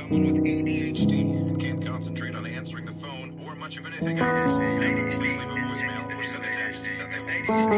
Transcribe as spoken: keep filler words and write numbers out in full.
someone with A D H D and can't concentrate on answering the phone or much of anything else, please leave a voicemail or send a text.